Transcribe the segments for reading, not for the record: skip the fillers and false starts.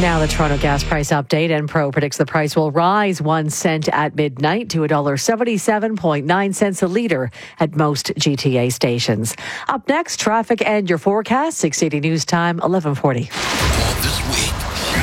Now the Toronto gas price update. Enpro predicts the price will rise 1 cent at midnight to $1.77.9 a litre at most GTA stations. Up next, traffic and your forecast. 680 News Time, 11:40. This week,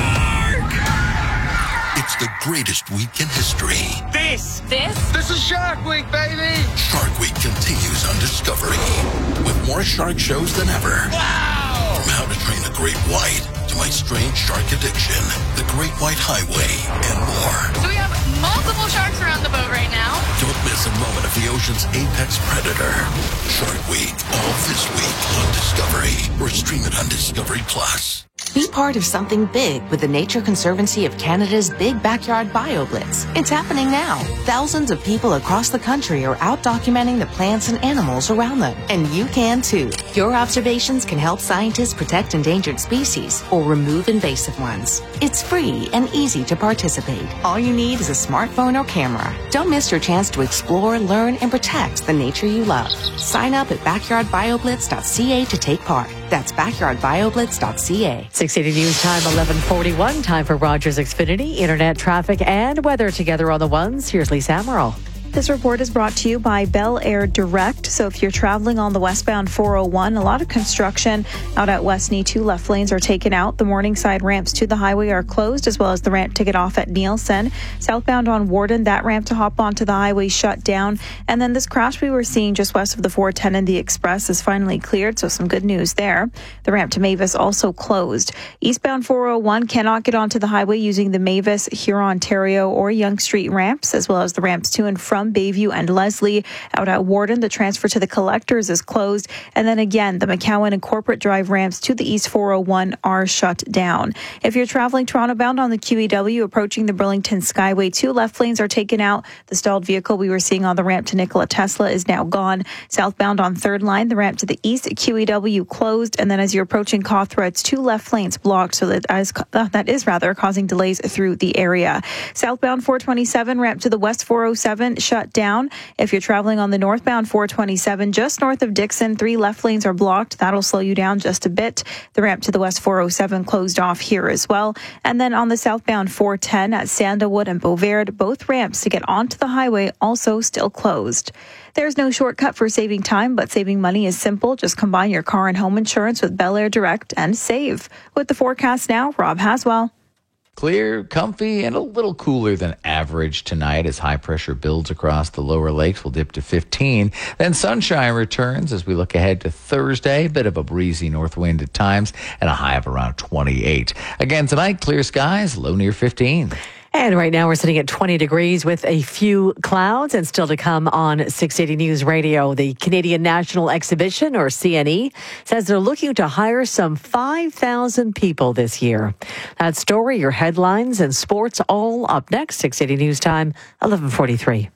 it's the greatest week in history. This is Shark Week, baby! Shark Week continues on Discovery with more shark shows than ever. Wow! From How to Train a Great White to My Strange Shark Addiction, The Great White Highway, and more. So we have multiple sharks around the boat right now. Don't miss a moment of the ocean's apex predator. Shark Week, all this week on Discovery, or stream it on Discovery Plus. Be part of something big with the Nature Conservancy of Canada's Big Backyard BioBlitz. It's happening now. Thousands of people across the country are out documenting the plants and animals around them. And you can too. Your observations can help scientists protect endangered species or remove invasive ones. It's free and easy to participate. All you need is a smartphone or camera. Don't miss your chance to explore, learn, and protect the nature you love. Sign up at backyardbioblitz.ca to take part. That's backyardbioblitz.ca. 680 News Time, 11:41. Time for Rogers Xfinity. Internet, traffic, and weather together on the ones. Here's Lisa Amaral. This report is brought to you by Bel Air Direct. So if you're traveling on the westbound 401, a lot of construction out at Westney. 2 left lanes are taken out. The Morningside ramps to the highway are closed, as well as the ramp to get off at Nielsen. Southbound on Warden, that ramp to hop onto the highway shut down. And then this crash we were seeing just west of the 410 and the Express is finally cleared, so some good news there. The ramp to Mavis also closed. Eastbound 401 cannot get onto the highway using the Mavis, Huron, Ontario, or Yonge Street ramps, as well as the ramps to and from Bayview and Leslie. Out at Warden, the transfer to the Collectors is closed. And then again, the McCowan and Corporate Drive ramps to the East 401 are shut down. If you're traveling Toronto bound on the QEW approaching the Burlington Skyway, 2 left lanes are taken out. The stalled vehicle we were seeing on the ramp to Nikola Tesla is now gone. Southbound on 3rd line, the ramp to the East QEW closed. And then as you're approaching Cawthra, it's 2 left lanes blocked. So that is causing delays through the area. Southbound 427 ramp to the West 407 shut down. If you're traveling on the northbound 427, just north of Dixon, 3 left lanes are blocked. That'll slow you down just a bit. The ramp to the West 407 closed off here as well. And then on the southbound 410 at Sandalwood and Beauvard, both ramps to get onto the highway also still closed. There's no shortcut for saving time, but saving money is simple. Just combine your car and home insurance with Bel Air Direct and save. With the forecast now, Rob Haswell. Clear, comfy, and a little cooler than average tonight as high pressure builds across the lower lakes. Will dip to 15. Then sunshine returns as we look ahead to Thursday. Bit of a breezy north wind at times and a high of around 28. Again tonight, clear skies, low near 15. And right now we're sitting at 20 degrees with a few clouds, and still to come on 680 News Radio. The Canadian National Exhibition, or CNE, says they're looking to hire some 5,000 people this year. That story, your headlines and sports all up next. 680 News Time, 11:43.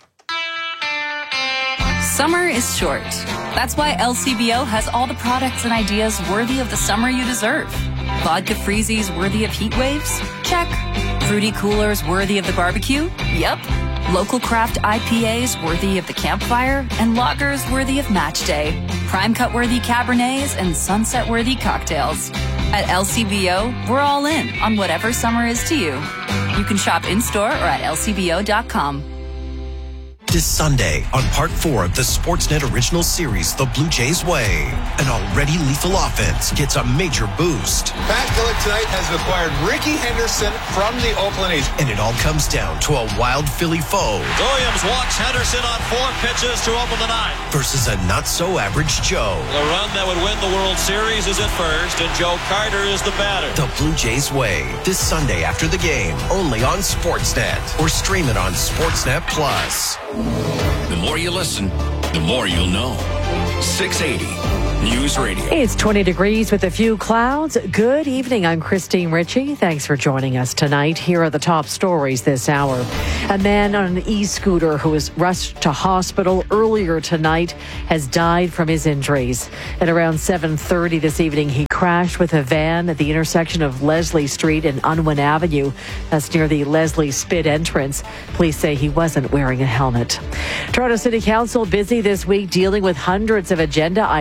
Summer is short. That's why LCBO has all the products and ideas worthy of the summer you deserve. Vodka freezies worthy of heat waves? Check. Fruity coolers worthy of the barbecue? Yep. Local craft IPAs worthy of the campfire? And lagers worthy of match day. Prime cut worthy Cabernets and sunset worthy cocktails. At LCBO, we're all in on whatever summer is to you. You can shop in-store or at lcbo.com. This Sunday on Part 4 of the Sportsnet original series, The Blue Jays Way. An already lethal offense gets a major boost. Pat Gillett tonight has acquired Ricky Henderson from the Oakland A's. And it all comes down to a wild Philly foe. Williams walks Henderson on 4 pitches to open the 9th. Versus a not-so-average Joe. The run that would win the World Series is at first, and Joe Carter is the batter. The Blue Jays Way. This Sunday after the game. Only on Sportsnet. Or stream it on Sportsnet Plus. The more you listen, the more you'll know. 680 News Radio. It's 20 degrees with a few clouds. Good evening. I'm Christine Ritchie. Thanks for joining us tonight. Here are the top stories this hour. A man on an e-scooter who was rushed to hospital earlier tonight has died from his injuries. At around 7:30 this evening, he crashed with a van at the intersection of Leslie Street and Unwin Avenue. That's near the Leslie Spit entrance. Police say he wasn't wearing a helmet. Toronto City Council busy this week dealing with hundreds of agenda items.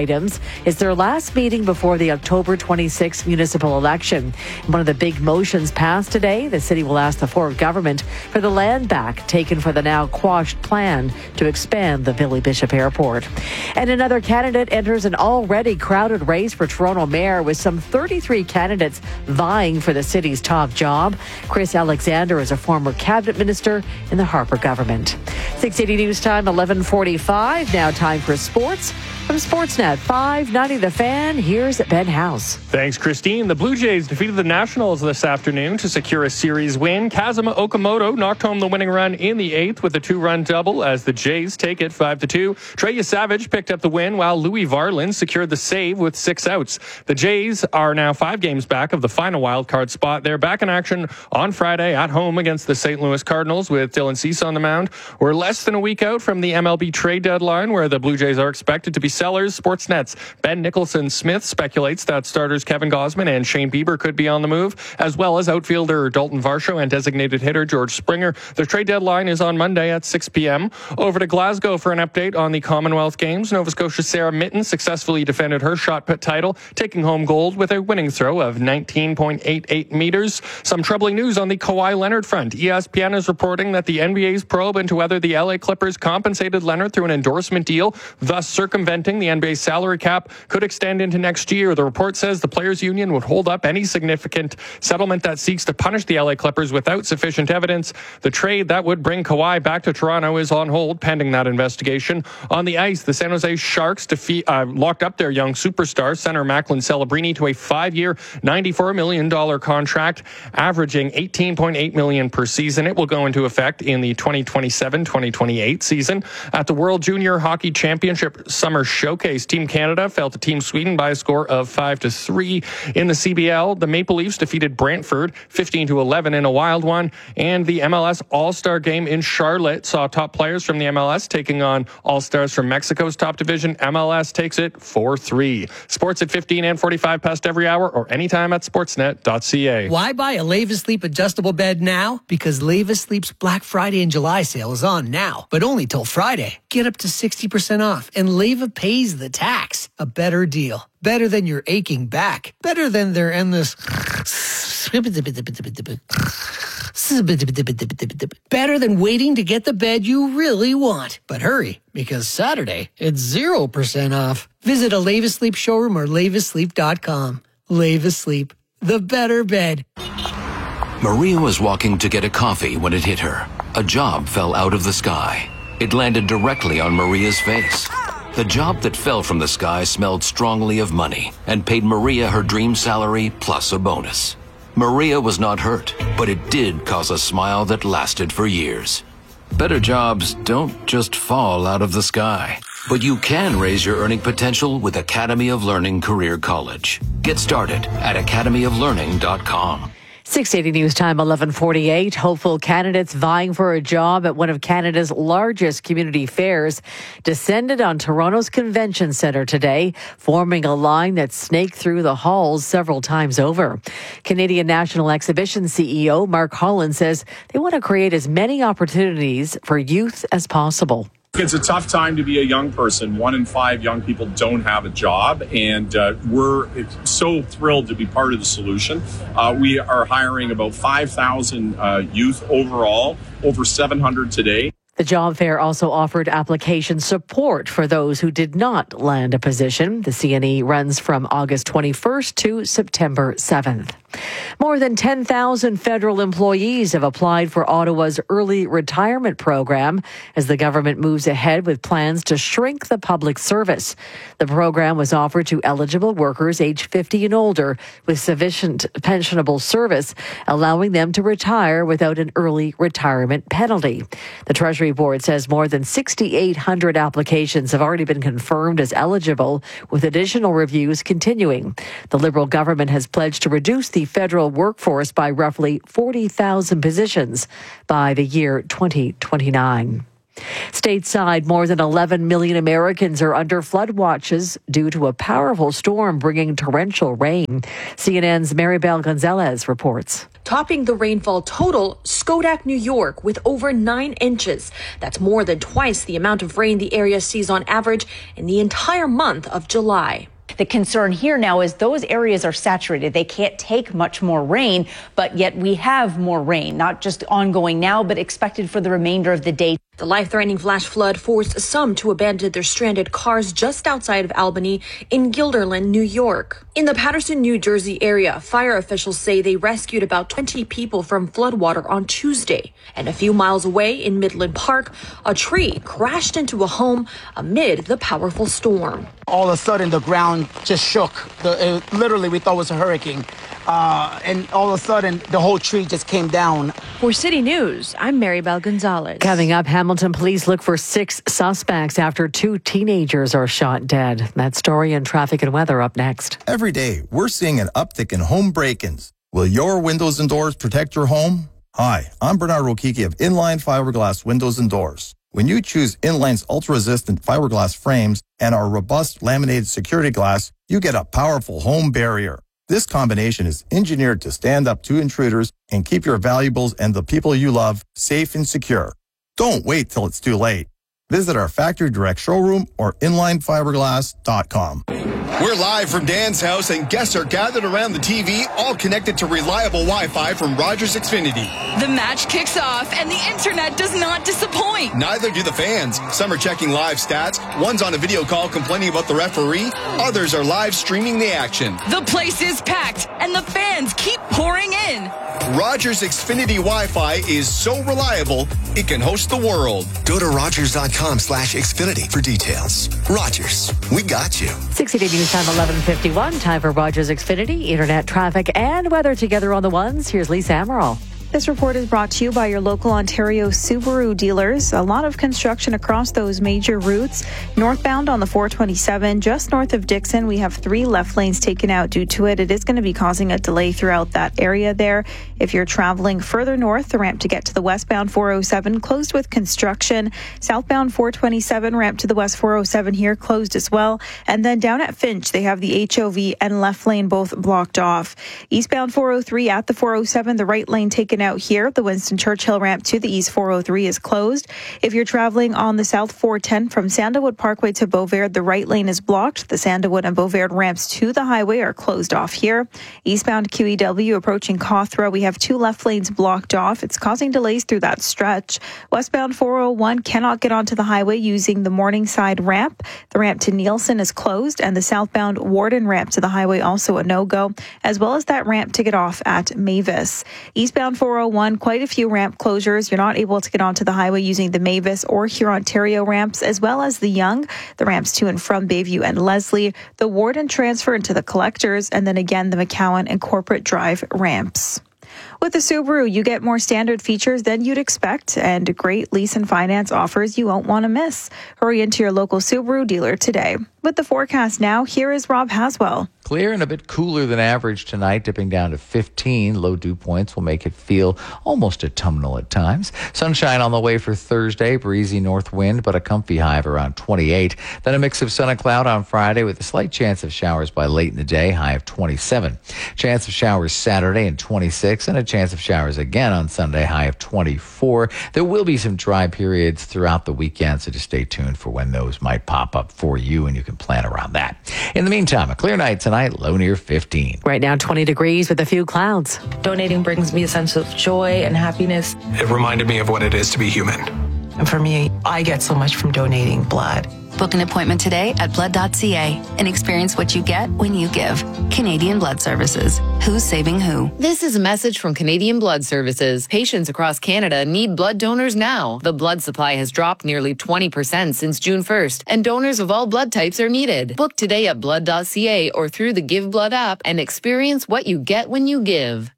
It's their last meeting before the October 26th municipal election. One of the big motions passed today, the city will ask the Ford government for the land back taken for the now quashed plan to expand the Billy Bishop Airport. And another candidate enters an already crowded race for Toronto mayor with some 33 candidates vying for the city's top job. Chris Alexander is a former cabinet minister in the Harper government. 680 News Time, 11:45. Now time for sports. From Sportsnet 590 The Fan, here's Ben House. Thanks, Christine. The Blue Jays defeated the Nationals this afternoon to secure a series win. Kazuma Okamoto knocked home the winning run in the 8th with a 2-run double as the Jays take it 5-2. Trey Savage picked up the win while Louis Varland secured the save with 6 outs. The Jays are now 5 games back of the final wildcard spot. They're back in action on Friday at home against the St. Louis Cardinals with Dylan Cease on the mound. We're less than a week out from the MLB trade deadline where the Blue Jays are expected to be sellers. Sportsnet's Ben Nicholson-Smith speculates that starters Kevin Gausman and Shane Bieber could be on the move, as well as outfielder Dalton Varsho and designated hitter George Springer. The trade deadline is on Monday at 6 p.m. Over to Glasgow for an update on the Commonwealth Games. Nova Scotia's Sarah Mitten successfully defended her shot put title, taking home gold with a winning throw of 19.88 meters. Some troubling news on the Kawhi Leonard front. ESPN is reporting that the NBA's probe into whether the LA Clippers compensated Leonard through an endorsement deal, thus circumventing the NBA's salary cap, could extend into next year. The report says the players' union would hold up any significant settlement that seeks to punish the LA Clippers without sufficient evidence. The trade that would bring Kawhi back to Toronto is on hold pending that investigation. On the ice, the San Jose Sharks locked up their young superstar, center Macklin Celebrini, to a 5-year, $94 million contract, averaging $18.8 million per season. It will go into effect in the 2027-2028 season. At the World Junior Hockey Championship Summer Showcase, Team Canada fell to Team Sweden by a score of 5-3. In the CBL, the Maple Leafs defeated Brantford 15-11 in a wild one, and the MLS All-Star Game in Charlotte saw top players from the MLS taking on All-Stars from Mexico's top division. MLS takes it 4-3. Sports at 15 and 45 past every hour or anytime at sportsnet.ca. Why buy a Leva Sleep adjustable bed now? Because Leva Sleep's Black Friday and July sale is on now, but only till Friday. Get up to 60% off, and Leva pays the tax. A better deal. Better than your aching back. Better than their endless... Better than waiting to get the bed you really want. But hurry, because Saturday, it's 0% off. Visit a Leva Sleep showroom or levasleep.com. Leva Sleep, the better bed. Maria was walking to get a coffee when it hit her. A job fell out of the sky. It landed directly on Maria's face. The job that fell from the sky smelled strongly of money and paid Maria her dream salary plus a bonus. Maria was not hurt, but it did cause a smile that lasted for years. Better jobs don't just fall out of the sky, but you can raise your earning potential with Academy of Learning Career College. Get started at academyoflearning.com. 680 News Time, 11:48. Hopeful candidates vying for a job at one of Canada's largest community fairs descended on Toronto's Convention Centre today, forming a line that snaked through the halls several times over. Canadian National Exhibition CEO Mark Holland says they want to create as many opportunities for youth as possible. It's a tough time to be a young person. 1 in 5 young people don't have a job, and we're so thrilled to be part of the solution. We are hiring about 5,000 youth overall, over 700 today. The job fair also offered application support for those who did not land a position. The CNE runs from August 21st to September 7th. More than 10,000 federal employees have applied for Ottawa's early retirement program as the government moves ahead with plans to shrink the public service. The program was offered to eligible workers age 50 and older with sufficient pensionable service, allowing them to retire without an early retirement penalty. The Treasury Board says more than 6,800 applications have already been confirmed as eligible, with additional reviews continuing. The Liberal government has pledged to reduce the federal workforce by roughly 40,000 positions by the year 2029. Stateside, more than 11 million Americans are under flood watches due to a powerful storm bringing torrential rain. CNN's Maribel Gonzalez reports. Topping the rainfall total, Schodack, New York, with over 9 inches. That's more than twice the amount of rain the area sees on average in the entire month of July. The concern here now is those areas are saturated. They can't take much more rain, but yet we have more rain, not just ongoing now, but expected for the remainder of the day. The life-threatening flash flood forced some to abandon their stranded cars just outside of Albany in Guilderland, New York. In the Paterson, New Jersey area, fire officials say they rescued about 20 people from floodwater on Tuesday. And a few miles away in Midland Park, a tree crashed into a home amid the powerful storm. All of a sudden, the ground just shook. Literally, we thought it was a hurricane. And all of a sudden, the whole tree just came down. For City News, I'm Maribel Gonzalez. Coming up, Hamilton police look for 6 suspects after 2 teenagers are shot dead. That story and traffic and weather up next. Every day, we're seeing an uptick in home break-ins. Will your windows and doors protect your home? Hi, I'm Bernard Rokiki of Inline Fiberglass Windows and Doors. When you choose Inline's ultra-resistant fiberglass frames and our robust laminated security glass, you get a powerful home barrier. This combination is engineered to stand up to intruders and keep your valuables and the people you love safe and secure. Don't wait till it's too late. Visit our factory direct showroom or inlinefiberglass.com. We're live from Dan's house, and guests are gathered around the TV, all connected to reliable Wi-Fi from Rogers Xfinity. The match kicks off, and the internet does not disappoint. Neither do the fans. Some are checking live stats. One's on a video call complaining about the referee. Others are live streaming the action. The place is packed, and the fans keep pouring in. Rogers Xfinity Wi-Fi is so reliable, it can host the world. Go to Rogers.com/Xfinity for details. Rogers, we got you. 60 News Time 11:51. Time for Rogers Xfinity, internet traffic and weather together on the ones. Here's Lisa Amaral. This report is brought to you by your local Ontario Subaru dealers. A lot of construction across those major routes. Northbound on the 427, just north of Dixon, we have 3 left lanes taken out due to it. It is going to be causing a delay throughout that area there. If you're traveling further north, the ramp to get to the westbound 407 closed with construction. Southbound 427 ramp to the west 407 here closed as well. And then down at Finch, they have the HOV and left lane both blocked off. Eastbound 403 at the 407, the right lane taken out here. The Winston Churchill ramp to the east 403 is closed. If you're traveling on the south 410 from Sandalwood Parkway to Beauverde, the right lane is blocked. The Sandalwood and Beauverde ramps to the highway are closed off here. Eastbound QEW approaching Cawthra, we have 2 left lanes blocked off. It's causing delays through that stretch. Westbound 401 cannot get onto the highway using the Morningside ramp. The ramp to Nielsen is closed, and the southbound Warden ramp to the highway also a no-go, as well as that ramp to get off at Mavis. Eastbound 401, quite a few ramp closures. You're not able to get onto the highway using the Mavis or Hurontario ramps, as well as the Young, the ramps to and from Bayview and Leslie, the Warden transfer into the Collectors, and then again the McCowan and Corporate Drive ramps. With the Subaru, you get more standard features than you'd expect and great lease and finance offers you won't want to miss. Hurry into your local Subaru dealer today. With the forecast now, here is Rob Haswell. Clear and a bit cooler than average tonight, dipping down to 15. Low dew points will make it feel almost autumnal at times. Sunshine on the way for Thursday, breezy north wind, but a comfy high of around 28. Then a mix of sun and cloud on Friday with a slight chance of showers by late in the day, high of 27. Chance of showers Saturday and 26, and a chance of showers again on Sunday, high of 24. There will be some dry periods throughout the weekend, so just stay tuned for when those might pop up for you, and you can plan around that. In the meantime, a clear night tonight, low near 15. Right now, 20 degrees with a few clouds. Donating brings me a sense of joy and happiness. It reminded me of what it is to be human. And for me, I get so much from donating blood. Book an appointment today at blood.ca and experience what you get when you give. Canadian Blood Services. Who's saving who? This is a message from Canadian Blood Services. Patients across Canada need blood donors now. The blood supply has dropped nearly 20% since June 1st, and donors of all blood types are needed. Book today at blood.ca or through the Give Blood app and experience what you get when you give.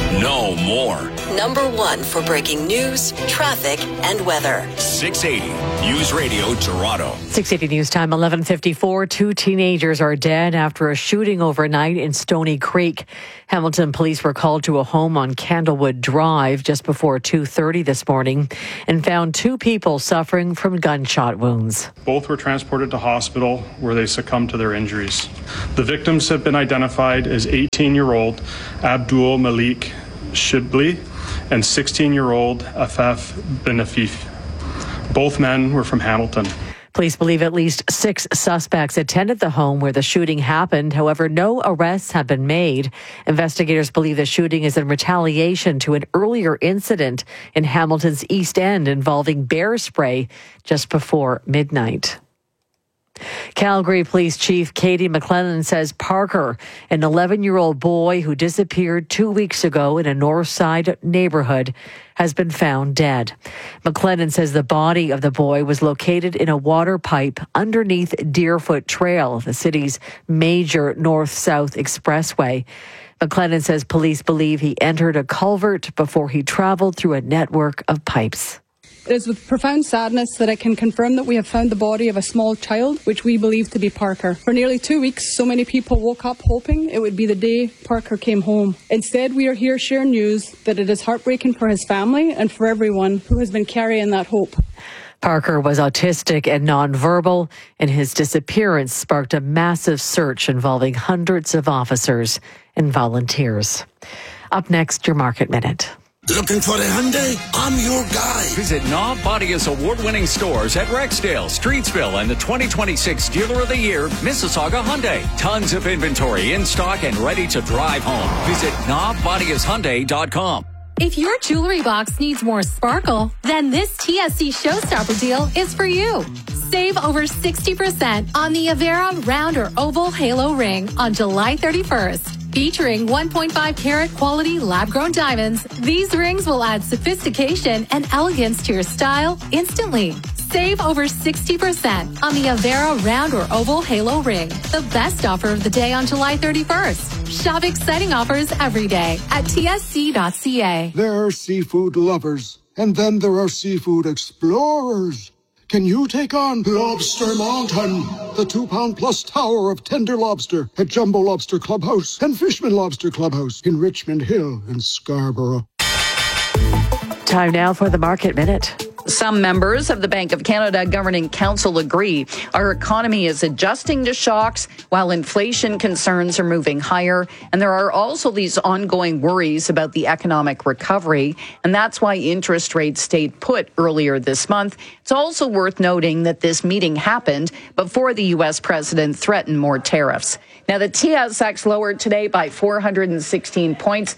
No more. Number 1 for breaking news, traffic, and weather. 680 News Radio Toronto. 680 News Time 11:54. 2 teenagers are dead after a shooting overnight in Stony Creek. Hamilton police were called to a home on Candlewood Drive just before 2:30 this morning and found 2 people suffering from gunshot wounds. Both were transported to hospital where they succumbed to their injuries. The victims have been identified as 18-year-old Abdul Malik Shibli and 16-year-old Afaf Ben Afif. Both men were from Hamilton. Police believe at least 6 suspects attended the home where the shooting happened. However, no arrests have been made. Investigators believe the shooting is in retaliation to an earlier incident in Hamilton's East End involving bear spray just before midnight. Calgary Police Chief Katie McLennan says Parker, an 11-year-old boy who disappeared 2 weeks ago in a North Side neighborhood, has been found dead. McLennan says the body of the boy was located in a water pipe underneath Deerfoot Trail, the city's major north-south expressway. McLennan says police believe he entered a culvert before he traveled through a network of pipes. It is with profound sadness that I can confirm that we have found the body of a small child, which we believe to be Parker. For nearly 2 weeks, so many people woke up hoping it would be the day Parker came home. Instead, we are here sharing news that it is heartbreaking for his family and for everyone who has been carrying that hope. Parker was autistic and nonverbal, and his disappearance sparked a massive search involving hundreds of officers and volunteers. Up next, your Market Minute. Looking for a Hyundai? I'm your guy. Visit Knob Bodia's award-winning stores at Rexdale, Streetsville, and the 2026 Dealer of the Year, Mississauga Hyundai. Tons of inventory in stock and ready to drive home. Visit knobbodiashyundai.com. If your jewelry box needs more sparkle, then this TSC Showstopper deal is for you. Save over 60% on the Avera Round or Oval Halo Ring on July 31st. Featuring 1.5 carat quality lab-grown diamonds, these rings will add sophistication and elegance to your style instantly. Save over 60% on the Avera Round or Oval Halo Ring, the best offer of the day on July 31st. Shop exciting offers every day at tsc.ca. There are seafood lovers, and then there are seafood explorers. Can you take on Lobster Mountain, the 2-pound-plus tower of tender lobster at Jumbo Lobster Clubhouse and Fishman Lobster Clubhouse in Richmond Hill and Scarborough? Time now for the Market Minute. Some members of the Bank of Canada Governing Council agree our economy is adjusting to shocks while inflation concerns are moving higher. And there are also these ongoing worries about the economic recovery. And that's why interest rates stayed put earlier this month. It's also worth noting that this meeting happened before the U.S. president threatened more tariffs. Now, the TSX lowered today by 416 points,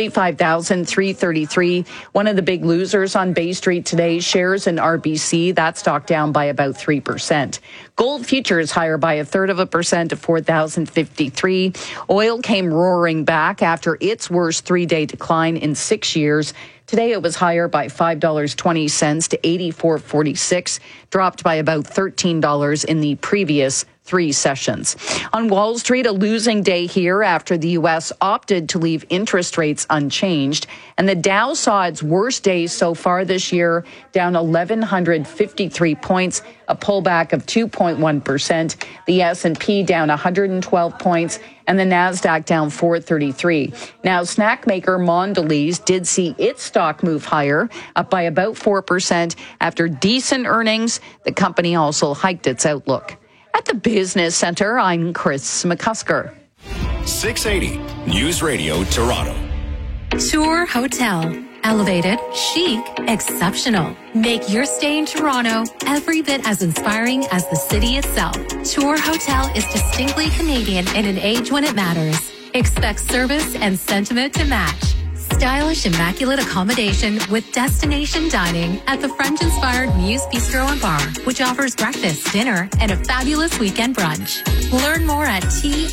35,333. One of the big losers on Bay Street today, shares in RBC. That stock down by about 3%. Gold futures higher by 1/3% to 4,053. Oil came roaring back after its worst 3-day decline in 6 years. Today it was higher by $5.20 to $84.46, dropped by about $13 in the previous 3 sessions. On Wall Street, a losing day here after the U.S. opted to leave interest rates unchanged. And the Dow saw its worst day so far this year, down 1,153 points, a pullback of 2.1%. The S&P down 112 points, and the Nasdaq down 433. Now, snack maker Mondelez did see its stock move higher, up by about 4% after decent earnings. The company also hiked its outlook. At the Business Center, I'm Chris McCusker. 680 News Radio Toronto. Tour Hotel. Elevated, chic, exceptional. Make your stay in Toronto every bit as inspiring as the city itself. Tour Hotel is distinctly Canadian in an age when it matters. Expect service and sentiment to match. Stylish, immaculate accommodation with destination dining at the French-inspired Muse Bistro and Bar, which offers breakfast, dinner, and a fabulous weekend brunch. Learn more at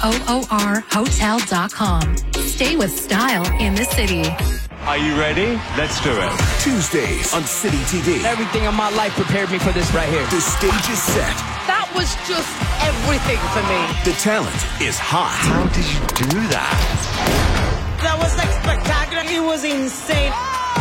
toorhotel.com. Stay with style in the city. Are you ready? Let's do it. Tuesdays on City TV. Everything in my life prepared me for this right here. The stage is set. That was just everything for me. The talent is hot. How did you do that? That was like spectacular. It was insane.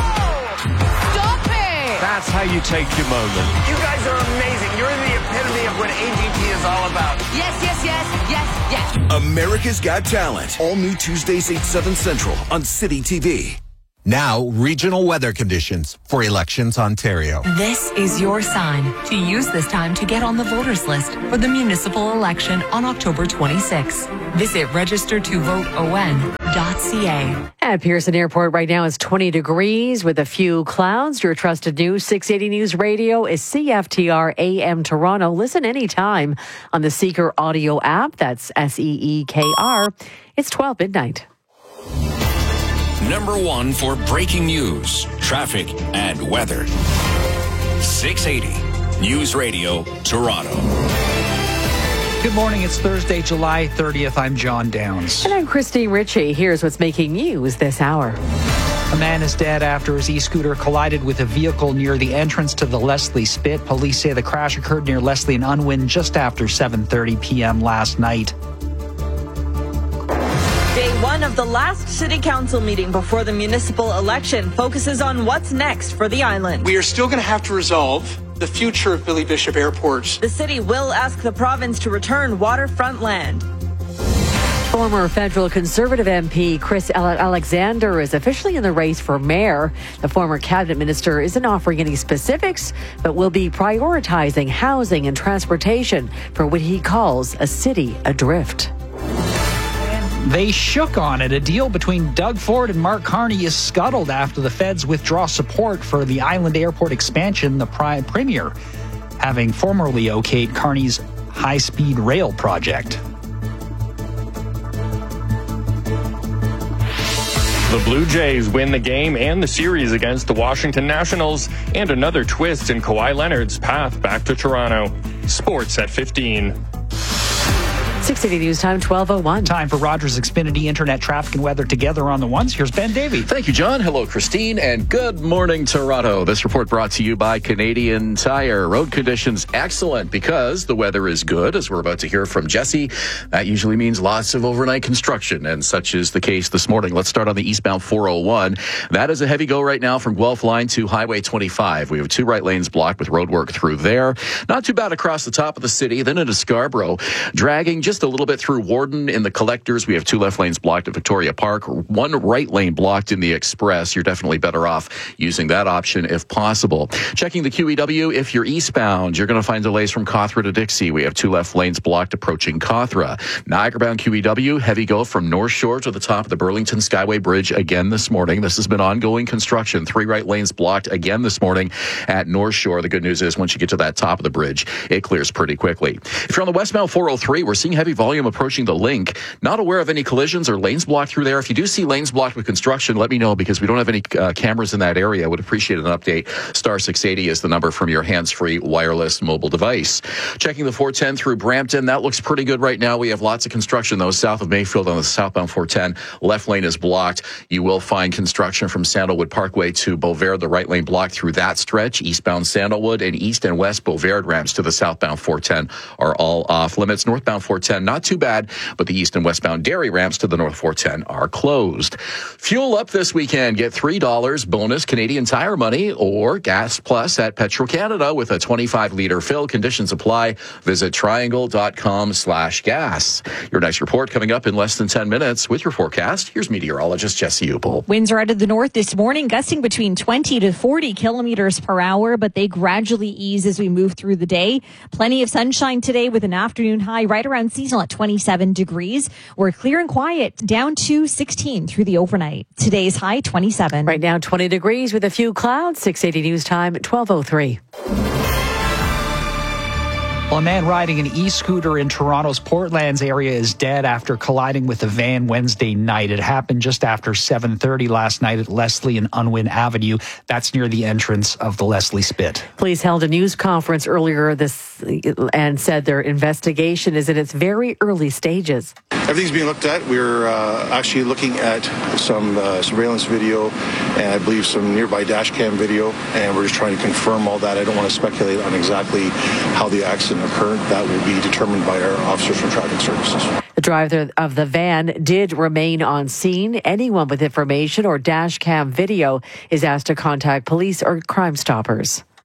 Stop it! That's how you take your moment. You guys are amazing. You're the epitome of what AGT is all about. Yes, yes, yes, yes, yes. America's Got Talent. All new Tuesdays 8/7 Central on City TV. Now, regional weather conditions for Elections Ontario. This is your sign to use this time to get on the voters list for the municipal election on October 26. Visit registertovoteon.ca. At Pearson Airport right now it's 20 degrees with a few clouds. Your trusted news 680 News Radio is CFTR AM Toronto. Listen anytime on the Seeker audio app. That's SEEKR. It's 12 midnight. Number one for breaking news, traffic, and weather. 680 News Radio Toronto. Good morning. It's Thursday, July 30th. I'm John Downs. And I'm Christine Ritchie. Here's what's making news this hour. A man is dead after his e-scooter collided with a vehicle near the entrance to the Leslie Spit. Police say the crash occurred near Leslie and Unwin just after 7:30 p.m. last night. Day one of the last City Council meeting before the municipal election focuses on what's next for the island. We are still going to have to resolve the future of Billy Bishop Airport. The city will ask the province to return waterfront land. Former federal Conservative MP Chris Alexander is officially in the race for mayor. The former cabinet minister isn't offering any specifics, but will be prioritizing housing and transportation for what he calls a city adrift. They shook on it. A deal between Doug Ford and Mark Carney is scuttled after the feds withdraw support for the Island Airport expansion, the premier having formerly okayed Carney's high-speed rail project. The Blue Jays win the game and the series against the Washington Nationals, and another twist in Kawhi Leonard's path back to Toronto. Sports at 15. 680 News Time, 12:01. Time for Rogers Xfinity Internet traffic and weather together on the ones. Here's Ben Davey. Thank you, John. Hello, Christine, and good morning, Toronto. This report brought to you by Canadian Tire. Road conditions excellent because the weather is good, as we're about to hear from Jesse. That usually means lots of overnight construction, and such is the case this morning. Let's start on the eastbound 401. That is a heavy go right now from Guelph Line to Highway 25. We have 2 right lanes blocked with road work through there. Not too bad across the top of the city, then into Scarborough. Dragging just a little bit through Warden in the collectors. We have 2 left lanes blocked at Victoria Park, 1 right lane blocked in the Express. You're definitely better off using that option if possible. Checking the QEW, if you're eastbound, you're going to find delays from Cawthra to Dixie. We have 2 left lanes blocked approaching Cawthra. Niagara-bound QEW, heavy go from North Shore to the top of the Burlington Skyway Bridge again this morning. This has been ongoing construction. 3 right lanes blocked again this morning at North Shore. The good news is once you get to that top of the bridge, it clears pretty quickly. If you're on the westbound 403, we're seeing heavy volume approaching the link. Not aware of any collisions or lanes blocked through there. If you do see lanes blocked with construction, let me know because we don't have any cameras in that area. I would appreciate an update. Star 680 is the number from your hands-free wireless mobile device. Checking the 410 through Brampton. That looks pretty good right now. We have lots of construction, though, south of Mayfield on the southbound 410. Left lane is blocked. You will find construction from Sandalwood Parkway to Beauvais. The right lane blocked through that stretch. Eastbound Sandalwood and east and west Beauvais ramps to the southbound 410 are all off limits. Northbound 410, not too bad, but the east and westbound Derry ramps to the north 410 are closed. Fuel up this weekend. Get $3 bonus Canadian Tire money or Gas Plus at Petro-Canada with a 25-liter fill. Conditions apply. Visit triangle.com/gas. Your next report coming up in less than 10 minutes. With your forecast, here's meteorologist Jesse Upel. Winds are out of the north this morning, gusting between 20 to 40 kilometers per hour, but they gradually ease as we move through the day. Plenty of sunshine today with an afternoon high right around seasonal at 27 degrees. We're clear and quiet, down to 16 through the overnight. Today's high 27. Right now 20 degrees with a few clouds. 680 News Time, 12:03. Well, a man riding an e-scooter in Toronto's Portlands area is dead after colliding with a van Wednesday night. It happened just after 7:30 last night at Leslie and Unwin Avenue. That's near the entrance of the Leslie Spit. Police held a news conference earlier and said their investigation is in its very early stages. Everything's being looked at. We're actually looking at some surveillance video and I believe some nearby dash cam video, and we're just trying to confirm all that. I don't want to speculate on exactly how the accident occurred. That will be determined by our officers from traffic services. The driver of the van did remain on scene. Anyone with information or dash cam video is asked to contact police or Crime Stoppers.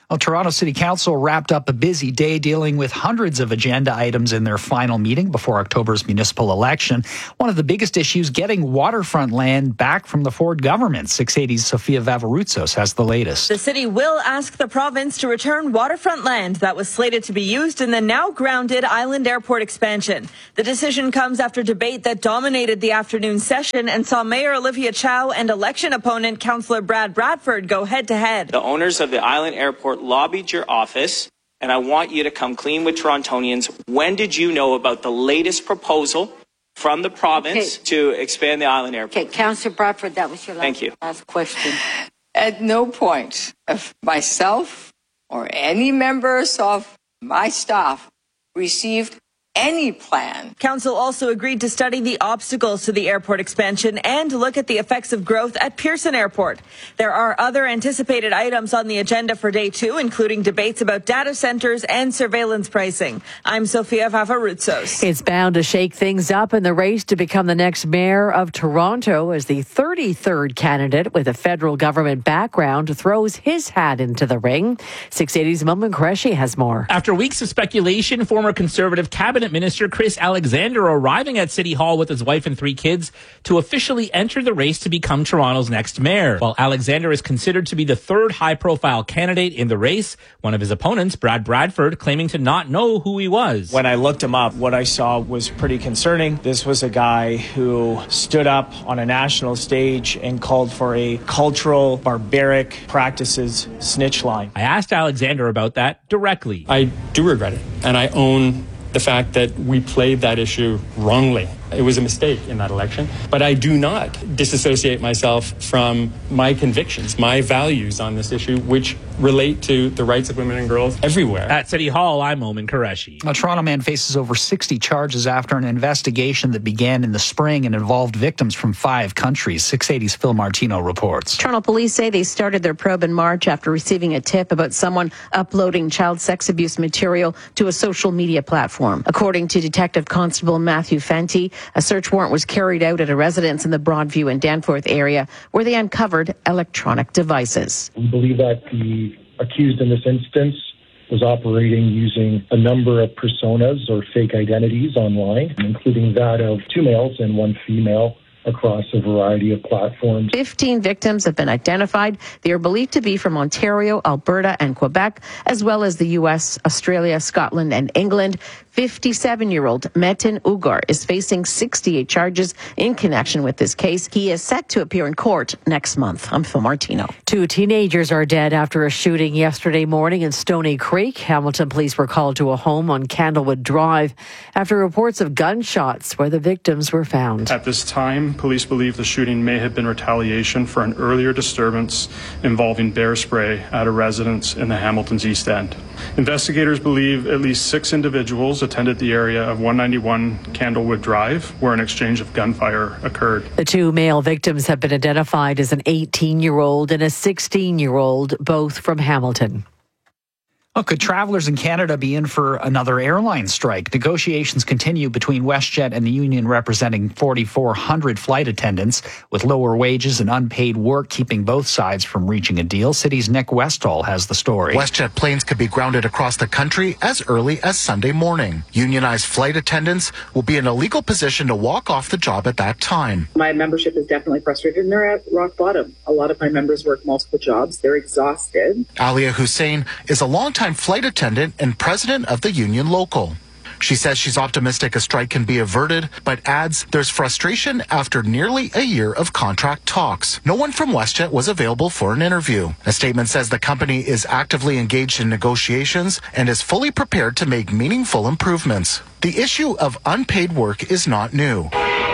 Well, Toronto City Council wrapped up a busy day dealing with hundreds of agenda items in their final meeting before October's municipal election. One of the biggest issues, getting waterfront land back from the Ford government. 680's Sofia Vavarutsos has the latest. The city will ask the province to return waterfront land that was slated to be used in the now grounded Island Airport expansion. The decision comes after debate that dominated the afternoon session and saw Mayor Olivia Chow and election opponent Councillor Brad Bradford go head-to-head. The owners of the Island Airport lobbied your office, and I want you to come clean with Torontonians. When did you know about the latest proposal from the province to expand the Island Airport? Okay, Councillor Bradford, that was your last question. At no point of myself or any members of my staff received any plan. Council also agreed to study the obstacles to the airport expansion and look at the effects of growth at Pearson Airport. There are other anticipated items on the agenda for day 2, including debates about data centers and surveillance pricing. I'm Sofia Vavarutsos. It's bound to shake things up in the race to become the next mayor of Toronto as the 33rd candidate with a federal government background throws his hat into the ring. 680's Momin Qureshi has more. After weeks of speculation, former Conservative cabinet Minister Chris Alexander arriving at City Hall with his wife and 3 kids to officially enter the race to become Toronto's next mayor. While Alexander is considered to be the 3rd high-profile candidate in the race, one of his opponents, Brad Bradford, claiming to not know who he was. When I looked him up, what I saw was pretty concerning. This was a guy who stood up on a national stage and called for a cultural, barbaric practices snitch line. I asked Alexander about that directly. I do regret it, and I own the fact that we played that issue wrongly. It was a mistake in that election, but I do not disassociate myself from my convictions, my values on this issue, which relate to the rights of women and girls everywhere. At City Hall, I'm Momin Qureshi. A Toronto man faces over 60 charges after an investigation that began in the spring and involved victims from 5 countries. 680's Phil Martino reports. Toronto police say they started their probe in March after receiving a tip about someone uploading child sex abuse material to a social media platform. According to Detective Constable Matthew Fenty, a search warrant was carried out at a residence in the Broadview and Danforth area where they uncovered electronic devices. We believe that the accused in this instance was operating using a number of personas or fake identities online, including that of 2 males and 1 female across a variety of platforms. 15 victims have been identified. They are believed to be from Ontario, Alberta, and Quebec, as well as the U.S., Australia, Scotland, and England. 57-year-old Metin Ugar is facing 68 charges in connection with this case. He is set to appear in court next month. I'm Phil Martino. 2 teenagers are dead after a shooting yesterday morning in Stoney Creek. Hamilton police were called to a home on Candlewood Drive after reports of gunshots where the victims were found. At this time, police believe the shooting may have been retaliation for an earlier disturbance involving bear spray at a residence in the Hamilton's East End. Investigators believe at least 6 individuals attended the area of 191 Candlewood Drive, where an exchange of gunfire occurred. The 2 male victims have been identified as an 18-year-old and a 16-year-old, both from Hamilton. Well, could travelers in Canada be in for another airline strike? Negotiations continue between WestJet and the union representing 4,400 flight attendants, with lower wages and unpaid work keeping both sides from reaching a deal. City's Nick Westall has the story. WestJet planes could be grounded across the country as early as Sunday morning. Unionized flight attendants will be in a legal position to walk off the job at that time. My membership is definitely frustrated and they're at rock bottom. A lot of my members work multiple jobs. They're exhausted. Alia Hussein is a longtime flight attendant and president of the union local. She says she's optimistic a strike can be averted, but adds there's frustration after nearly a year of contract talks. No one from WestJet was available for an interview. A statement says the company is actively engaged in negotiations and is fully prepared to make meaningful improvements. The issue of unpaid work is not new.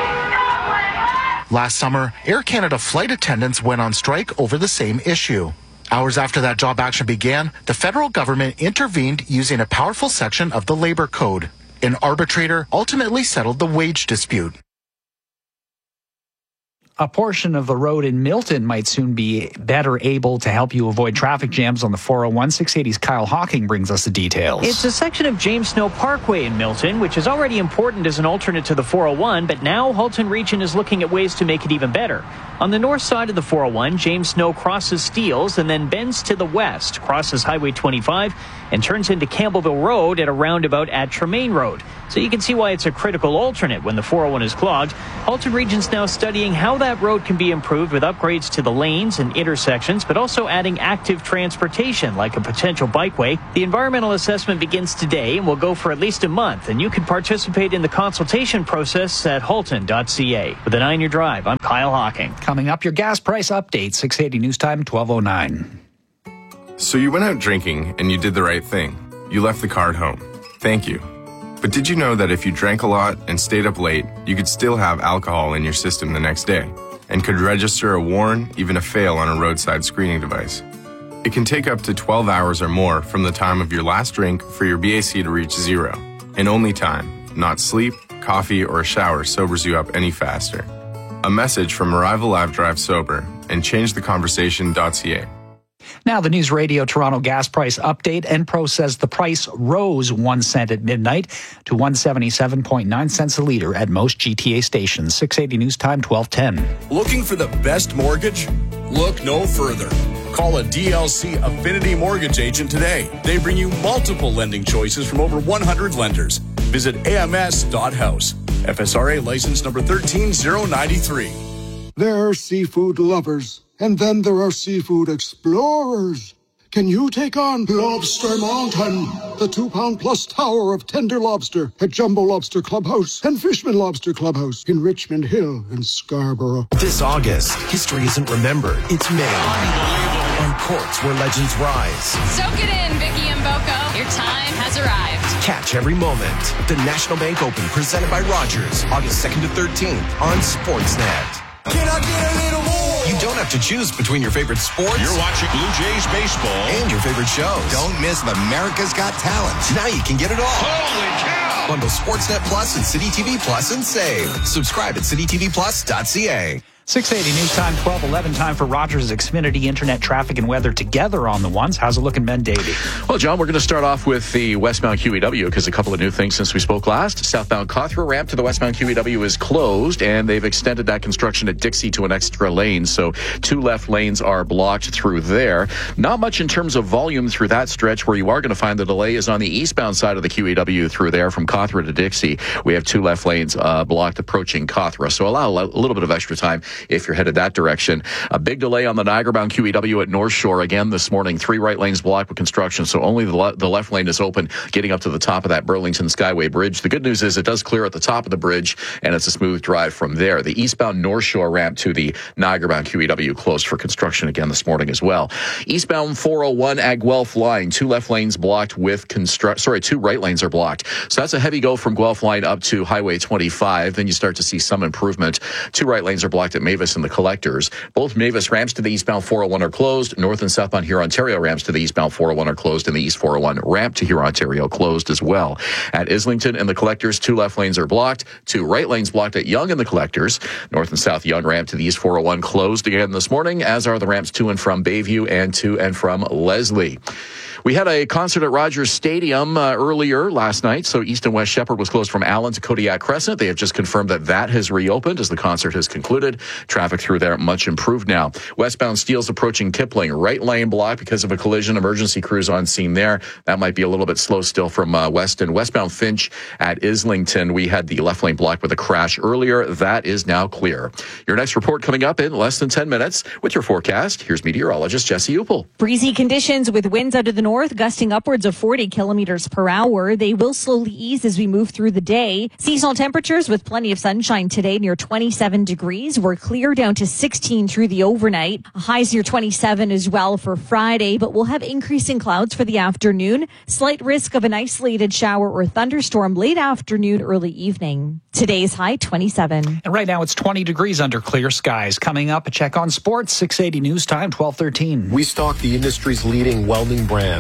Last summer, Air Canada flight attendants went on strike over the same issue. Hours after that job action began, the federal government intervened using a powerful section of the labor code. An arbitrator ultimately settled the wage dispute. a portion of the road in Milton might soon be better able to help you avoid traffic jams on the 401. 680's Kyle Hawking brings us the details. It's a section of James Snow Parkway in Milton, which is already important as an alternate to the 401, but now Halton Region is looking at ways to make it even better. On the north side of the 401, James Snow crosses Steeles and then bends to the west, crosses Highway 25, and turns into Campbellville Road at a roundabout at Tremaine Road. So you can see why it's a critical alternate when the 401 is clogged. Halton Region's now studying how that road can be improved with upgrades to the lanes and intersections, but also adding active transportation like a potential bikeway. The environmental assessment begins today and will go for at least a month, and you can participate in the consultation process at halton.ca. With a 9-year drive, I'm Kyle Hawking. Coming up, your gas price update, 680 News Time, 12:09. So you went out drinking and you did the right thing. You left the car at home. Thank you. But did you know that if you drank a lot and stayed up late, you could still have alcohol in your system the next day and could register a warn, even a fail on a roadside screening device? It can take up to 12 hours or more from the time of your last drink for your BAC to reach zero. And only time, not sleep, coffee, or a shower sobers you up any faster. A message from Arrival Live Drive Sober and ChangeTheConversation.ca. Now, the News Radio Toronto gas price update. Enpro says the price rose 1 cent at midnight to 177.9 cents a litre at most GTA stations. 680 News Time, 12:10. Looking for the best mortgage? Look no further. Call a DLC Affinity Mortgage agent today. They bring you multiple lending choices from over 100 lenders. Visit ams.house. FSRA license number 13093. There are seafood lovers, and then there are seafood explorers. Can you take on Lobster Mountain, the 2-pound-plus tower of tender lobster at Jumbo Lobster Clubhouse and Fishman Lobster Clubhouse in Richmond Hill and Scarborough? This August, history isn't remembered, it's made. On courts where legends rise. Soak it in, Vicky and Boko. Your time has arrived. Catch every moment. The National Bank Open, presented by Rogers, August 2nd to 13th on Sportsnet. Can I get a little more? You don't have to choose between your favorite sports. You're watching Blue Jays baseball. And your favorite shows. Don't miss America's Got Talent. Now you can get it all. Holy cow! Bundle Sportsnet Plus and City TV Plus and save. Subscribe at citytvplus.ca. 680 News Time, 12:11. Time for Rogers Xfinity Internet traffic and weather together on the ones. How's it looking, Ben Davey? Well, John, we're going to start off with the westbound QEW because a couple of new things since we spoke last. Southbound Cawthra ramp to the westbound QEW is closed, and they've extended that construction at Dixie to an extra lane. So 2 left lanes are blocked through there. Not much in terms of volume through that stretch. Where you are going to find the delay is on the eastbound side of the QEW through there from Cawthra to Dixie. We have 2 left lanes blocked approaching Cawthra. So allow a little bit of extra time if you're headed that direction. A big delay on the Niagara-bound QEW at North Shore again this morning. 3 right lanes blocked with construction, so only the left lane is open getting up to the top of that Burlington Skyway Bridge. The good news is it does clear at the top of the bridge, and it's a smooth drive from there. The eastbound North Shore ramp to the Niagara-bound QEW closed for construction again this morning as well. Eastbound 401 at Guelph line, 2 left lanes blocked with 2 right lanes are blocked. So that's a heavy go from Guelph line up to Highway 25. Then you start to see some improvement. 2 right lanes are blocked at Mavis and the Collectors. Both Mavis ramps to the eastbound 401 are closed. North and southbound Hurontario ramps to the eastbound 401 are closed, and the east 401 ramp to Hurontario closed as well. At Islington and the Collectors, 2 left lanes are blocked. 2 right lanes blocked at Yonge and the Collectors. North and south Yonge ramp to the east 401 closed again this morning, as are the ramps to and from Bayview and to and from Leslie. We had a concert at Rogers Stadium earlier last night, so East and West Shepherd was closed from Allen to Kodiak Crescent. They have just confirmed that has reopened as the concert has concluded. Traffic through there much improved now. Westbound Steeles approaching Kipling. Right lane blocked because of a collision. Emergency crews on scene there. That might be a little bit slow still from Weston. Westbound Finch at Islington. We had the left lane blocked with a crash earlier. That is now clear. Your next report coming up in less than 10 minutes with your forecast. Here's meteorologist Jesse Uppel. Breezy conditions with winds out of the north gusting upwards of 40 kilometers per hour. They will slowly ease as we move through the day. Seasonal temperatures with plenty of sunshine today near 27 degrees. We're clear down to 16 through the overnight. Highs near 27 as well for Friday, but we'll have increasing clouds for the afternoon. Slight risk of an isolated shower or thunderstorm late afternoon, early evening. Today's high 27. And right now it's 20 degrees under clear skies. Coming up, a check on sports, 680 News Time, 12:13. We stock the industry's leading welding brand,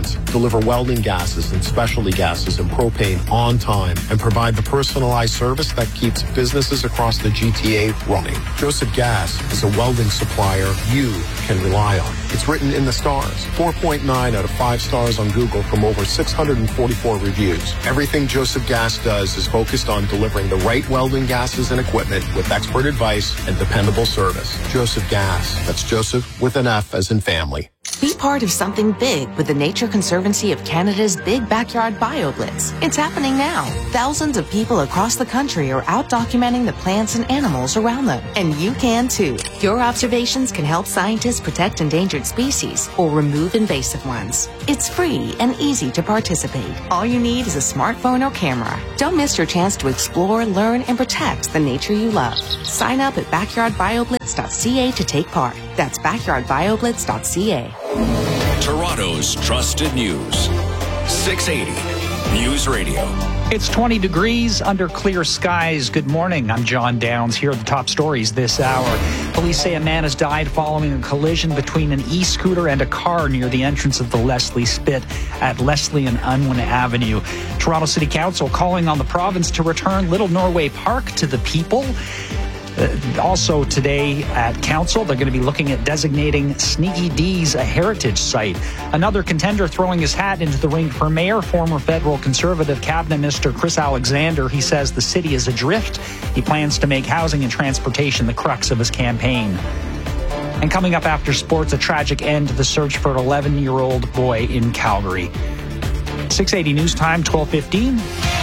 plants deliver welding gases and specialty gases and propane on time and provide the personalized service that keeps businesses across the GTA running. Joseph Gas is a welding supplier you can rely on. It's written in the stars. 4.9 out of 5 stars on Google from over 644 reviews. Everything Joseph Gas does is focused on delivering the right welding gases and equipment with expert advice and dependable service. Joseph Gas. That's Joseph with an F as in family. Be part of something big with the Nature Conservancy of Canada's Big Backyard BioBlitz. It's happening now. Thousands of people across the country are out documenting the plants and animals around them. And you can too. Your observations can help scientists protect endangered species or remove invasive ones. It's free and easy to participate. All you need is a smartphone or camera. Don't miss your chance to explore, learn, and protect the nature you love. Sign up at backyardbioblitz.ca to take part. That's backyardbioblitz.ca. Toronto's trusted news. 680 News Radio. It's 20 degrees under clear skies. Good morning. I'm John Downs. Here are the top stories this hour. Police say a man has died following a collision between an e-scooter and a car near the entrance of the Leslie Spit at Leslie and Unwin Avenue. Toronto City Council calling on the province to return Little Norway Park to the people. Also today at Council, they're going to be looking at designating Sneaky D's a heritage site. Another contender throwing his hat into the ring for mayor, former federal Conservative Cabinet Minister Chris Alexander. He says the city is adrift. He plans to make housing and transportation the crux of his campaign. And coming up after sports, a tragic end to the search for an 11-year-old boy in Calgary. 680 News Time, 12:15.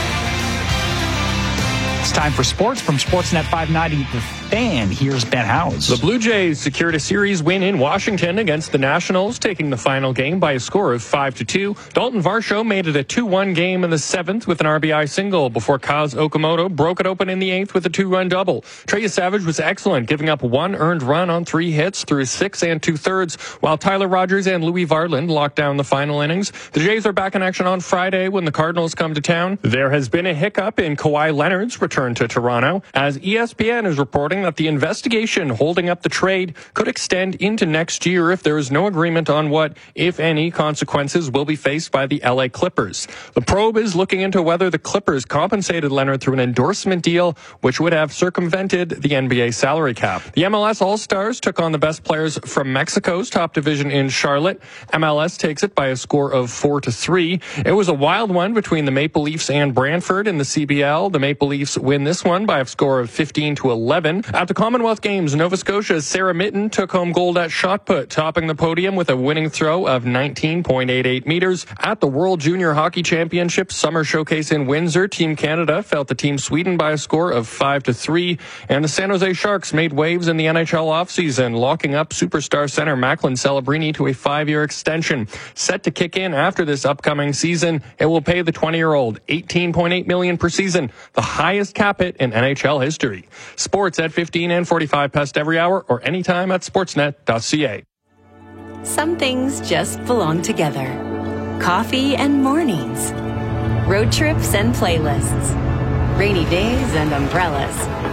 It's time for sports from Sportsnet 590 The Fan. Here's Ben Howes. The Blue Jays secured a series win in Washington against the Nationals, taking the final game by a score of 5-2. Dalton Varsho made it a 2-1 game in the 7th with an RBI single before Kaz Okamoto broke it open in the 8th with a 2-run double. Trey Savage was excellent, giving up 1 earned run on 3 hits through 6 2/3, while Tyler Rogers and Louis Varland locked down the final innings. The Jays are back in action on Friday when the Cardinals come to town. There has been a hiccup in Kawhi Leonard's return to Toronto, as ESPN is reporting that the investigation holding up the trade could extend into next year if there is no agreement on what, if any, consequences will be faced by the LA Clippers. The probe is looking into whether the Clippers compensated Leonard through an endorsement deal, which would have circumvented the NBA salary cap. The MLS All-Stars took on the best players from Mexico's top division in Charlotte. MLS takes it by a score of 4-3. It was a wild one between the Maple Leafs and Brantford in the CBL. The Maple Leafs win this one by a score of 15-11. At the Commonwealth Games, Nova Scotia's Sarah Mitten took home gold at shot put, topping the podium with a winning throw of 19.88 meters. At the World Junior Hockey Championship Summer Showcase in Windsor, Team Canada felt the Team Sweden by a score of 5-3. And the San Jose Sharks made waves in the NHL offseason, locking up superstar center Macklin Celebrini to a 5-year extension. Set to kick in after this upcoming season, it will pay the 20-year-old $18.8 million per season, the highest cap hit in NHL history. Sports at 15 and 45 past every hour or anytime at sportsnet.ca. Some things just belong together. Coffee and mornings. Road trips and playlists. Rainy days and umbrellas.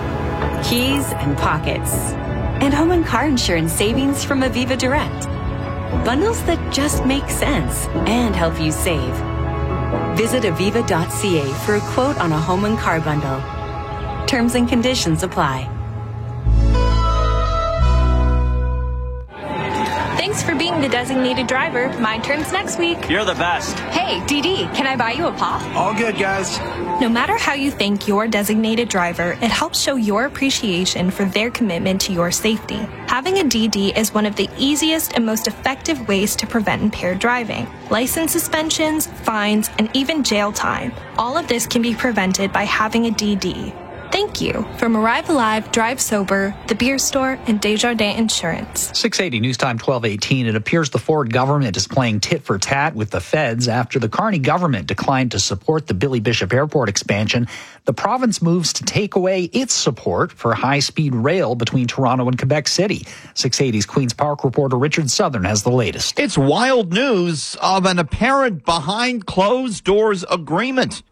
Keys and pockets. And home and car insurance savings from Aviva Direct. Bundles that just make sense and help you save. Visit aviva.ca for a quote on a home and car bundle. Terms and conditions apply. Thanks for being the designated driver. My turn's next week. You're the best. Hey, DD, can I buy you a pop? All good, guys. No matter how you thank your designated driver, it helps show your appreciation for their commitment to your safety. Having a DD is one of the easiest and most effective ways to prevent impaired driving. License suspensions, fines, and even jail time. All of this can be prevented by having a DD. Thank you. From Arrive Alive, Drive Sober, The Beer Store, and Desjardins Insurance. 680 News Time 12:18. It appears the Ford government is playing tit for tat with the feds after the Carney government declined to support the Billy Bishop Airport expansion. The province moves to take away its support for high-speed rail between Toronto and Quebec City. 680's Queen's Park reporter Richard Southern has the latest. It's wild news of an apparent behind closed doors agreement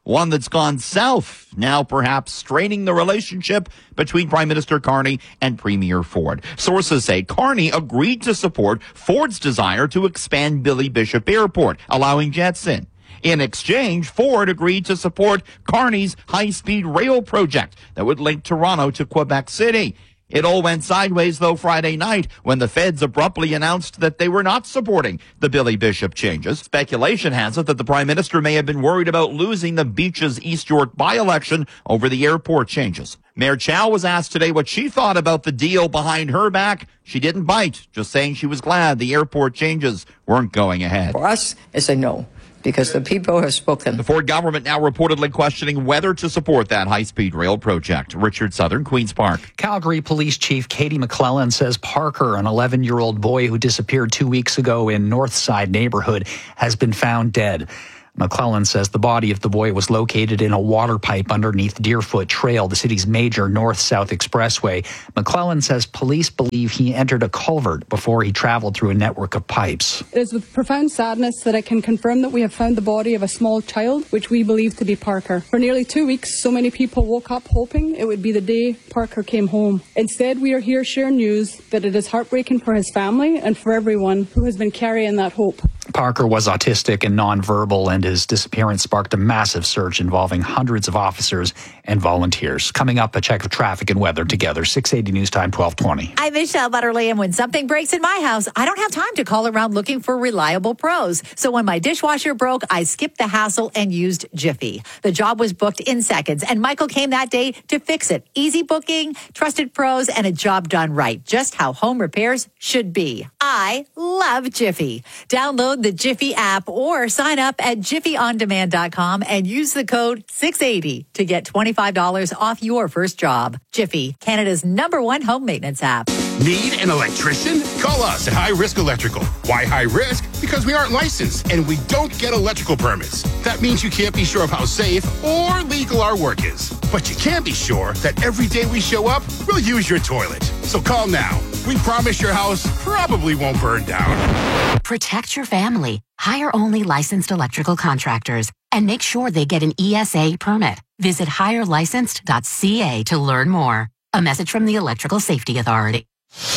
one that's gone south, now perhaps straining the relationship between Prime Minister Carney and Premier Ford. Sources say Carney agreed to support Ford's desire to expand Billy Bishop Airport, allowing jets in. In exchange, Ford agreed to support Carney's high-speed rail project that would link Toronto to Quebec City. It all went sideways, though, Friday night when the feds abruptly announced that they were not supporting the Billy Bishop changes. Speculation has it that the Prime Minister may have been worried about losing the Beaches East York by-election over the airport changes. Mayor Chow was asked today what she thought about the deal behind her back. She didn't bite, just saying she was glad the airport changes weren't going ahead. For us, it's a no, because the people have spoken. The Ford government now reportedly questioning whether to support that high-speed rail project. Richard Southern, Queen's Park. Calgary Police Chief Katie McClellan says Parker, an 11-year-old boy who disappeared 2 weeks ago in Northside neighborhood, has been found dead. McClellan says the body of the boy was located in a water pipe underneath Deerfoot Trail, the city's major north-south expressway. McClellan says police believe he entered a culvert before he traveled through a network of pipes. It is with profound sadness that I can confirm that we have found the body of a small child, which we believe to be Parker. For nearly 2 weeks, so many people woke up hoping it would be the day Parker came home. Instead, we are here sharing news that it is heartbreaking for his family and for everyone who has been carrying that hope. Parker was autistic and nonverbal, and his disappearance sparked a massive search involving hundreds of officers and volunteers. Coming up, a check of traffic and weather together. 680 News Time, 1220. I'm Michelle Butterly, and when something breaks in my house, I don't have time to call around looking for reliable pros. So when my dishwasher broke, I skipped the hassle and used Jiffy. The job was booked in seconds, and Michael came that day to fix it. Easy booking, trusted pros, and a job done right. Just how home repairs should be. I love Jiffy. Download the Jiffy app or sign up at jiffyondemand.com and use the code 680 to get $25 off your first job. Jiffy, Canada's #1 home maintenance app. Need an electrician? Call us at High Risk Electrical. Why high risk? Because we aren't licensed and we don't get electrical permits. That means you can't be sure of how safe or legal our work is. But you can be sure that every day we show up, we'll use your toilet. So call now. We promise your house probably won't burn down. Protect your family. Hire only licensed electrical contractors and make sure they get an ESA permit. Visit hirelicensed.ca to learn more. A message from the Electrical Safety Authority.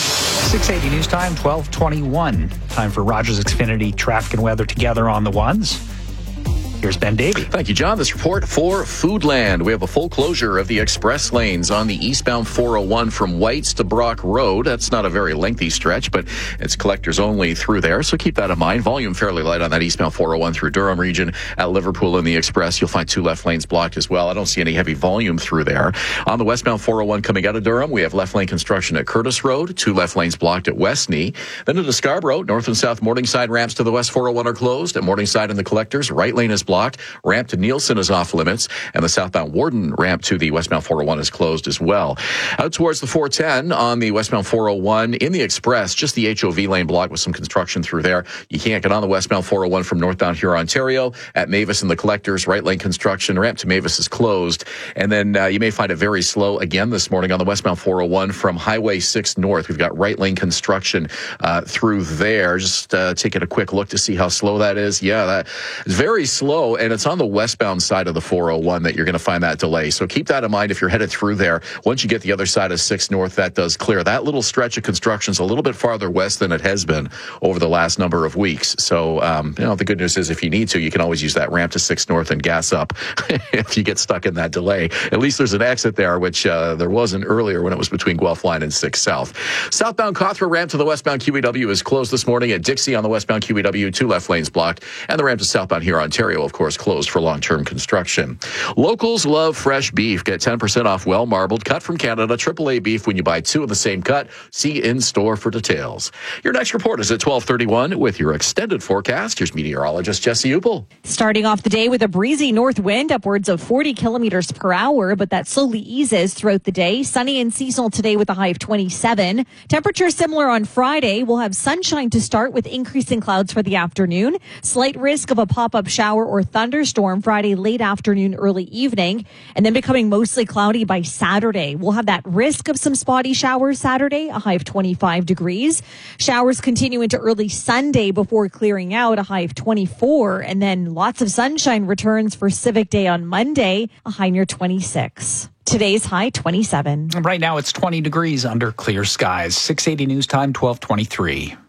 680 News Time, 1221. Time for Rogers Xfinity traffic and weather together on the ones. Here's Ben Davey. Thank you, John. This report for Foodland. We have a full closure of the express lanes on the eastbound 401 from Whites to Brock Road. That's not a very lengthy stretch, but it's collectors only through there, so keep that in mind. Volume fairly light on that eastbound 401 through Durham region. At Liverpool in the express, you'll find 2 left lanes blocked as well. I don't see any heavy volume through there. On the westbound 401 coming out of Durham, we have left lane construction at Curtis Road, 2 left lanes blocked at Westney. Then into Scarborough, north and south Morningside ramps to the west 401 are closed. At Morningside and the collectors, right lane is blocked. Ramp to Nielsen is off limits, and the southbound Warden ramp to the westbound 401 is closed as well. Out towards the 410 on the westbound 401 in the express, just the HOV lane blocked with some construction through there. You can't get on the westbound 401 from northbound Huron, Ontario. At Mavis and the collectors, right lane construction. Ramp to Mavis is closed. And then you may find it very slow again this morning on the westbound 401 from Highway 6 north. We've got right lane construction through there. Just taking a quick look to see how slow that is. Yeah, that is very slow, and it's on the westbound side of the 401 that you're going to find that delay. So keep that in mind if you're headed through there. Once you get the other side of 6 north, that does clear. That little stretch of construction is a little bit farther west than it has been over the last number of weeks. So, the good news is if you need to, you can always use that ramp to 6 north and gas up if you get stuck in that delay. At least there's an exit there, which there wasn't earlier when it was between Guelph Line and 6 south. Southbound Cawthra ramp to the westbound QEW is closed this morning. At Dixie on the westbound QEW, 2 left lanes blocked. And the ramp to southbound here, Ontario, of course, closed for long-term construction. Locals love fresh beef. Get 10% off well-marbled, cut from Canada, AAA beef when you buy 2 of the same cut. See in-store for details. Your next report is at 12:31 with your extended forecast. Here's meteorologist Jesse Upel. Starting off the day with a breezy north wind, upwards of 40 kilometers per hour, but that slowly eases throughout the day. Sunny and seasonal today with a high of 27. Temperature similar on Friday. We'll have sunshine to start with increasing clouds for the afternoon. Slight risk of a pop-up shower or or thunderstorm Friday late afternoon, early evening, and then becoming mostly cloudy by Saturday. We'll have that risk of some spotty showers Saturday, a high of 25 degrees. Showers continue into early Sunday before clearing out, a high of 24, and then lots of sunshine returns for Civic Day on Monday, a high near 26. Today's high, 27. Right now it's 20 degrees under clear skies. 680 News Time, 12:23.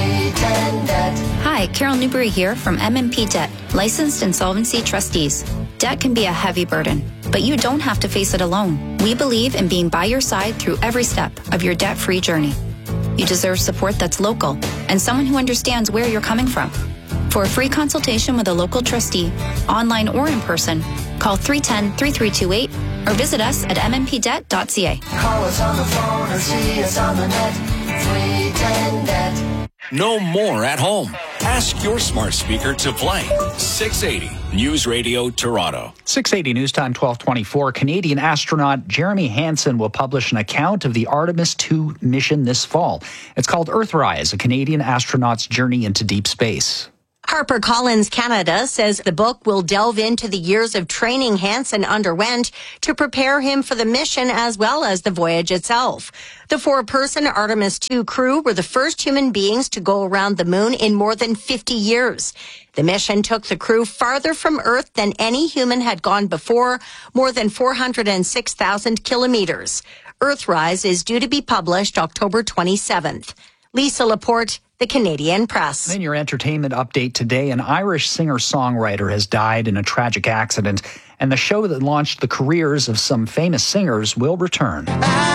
Hi, Carol Newberry here from MMP Debt, licensed insolvency trustees. Debt can be a heavy burden, but you don't have to face it alone. We believe in being by your side through every step of your debt-free journey. You deserve support that's local and someone who understands where you're coming from. For a free consultation with a local trustee, online or in person, call 310-3328 or visit us at mmpdebt.ca. Call us on the phone or see us on the net. 310-NET. No more at home. Ask your smart speaker to play 680 News Radio Toronto. 680 News Time, 12:24. Canadian astronaut Jeremy Hansen will publish an account of the Artemis II mission this fall. It's called Earthrise, a Canadian astronaut's journey into deep space. HarperCollins Canada says the book will delve into the years of training Hansen underwent to prepare him for the mission as well as the voyage itself. The 4-person Artemis II crew were the first human beings to go around the moon in more than 50 years. The mission took the crew farther from Earth than any human had gone before, more than 406,000 kilometers. Earthrise is due to be published October 27th. Lisa Laporte, The Canadian Press. In your entertainment update today, an Irish singer-songwriter has died in a tragic accident, and the show that launched the careers of some famous singers will return.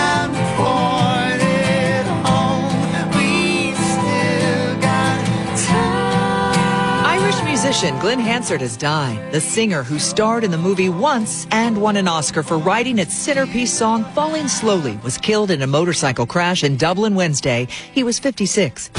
Musician Glenn Hansard has died. The singer who starred in the movie Once and won an Oscar for writing its centerpiece song Falling Slowly was killed in a motorcycle crash in Dublin Wednesday. He was 56.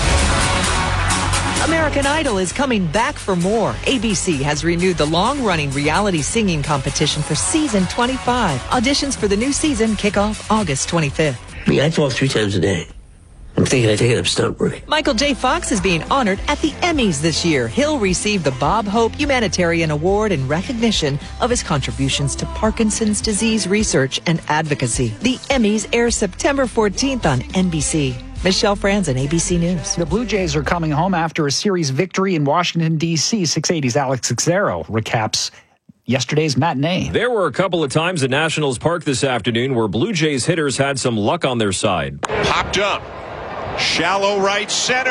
American Idol is coming back for more. ABC has renewed the long-running reality singing competition for season 25. Auditions for the new season kick off August 25th. I fall 3 times a day. I'm thinking I take it up stunt work. Michael J. Fox is being honored at the Emmys this year. He'll receive the Bob Hope Humanitarian Award in recognition of his contributions to Parkinson's disease research and advocacy. The Emmys air September 14th on NBC. Michelle Franzen, ABC News. The Blue Jays are coming home after a series victory in Washington, D.C. 680's Alex Xero recaps yesterday's matinee. There were a couple of times at Nationals Park this afternoon where Blue Jays hitters had some luck on their side. Popped up. Shallow right center,